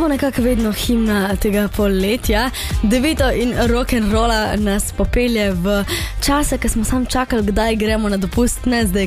samo nekako vedno himna tega poletja. Devito in rock'n'rolla nas popelje v čase, ko smo sam čakali, kdaj gremo na dopust, ne zdaj,